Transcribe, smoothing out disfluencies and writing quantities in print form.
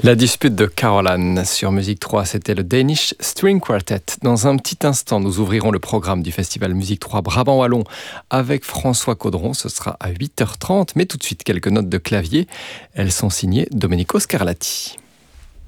La dispute de Carolan sur Musique 3, c'était le Danish String Quartet. Dans un petit instant, nous ouvrirons le programme du festival Musique 3 Brabant Wallon avec François Caudron. Ce sera à 8h30, mais tout de suite quelques notes de clavier. Elles sont signées Domenico Scarlatti.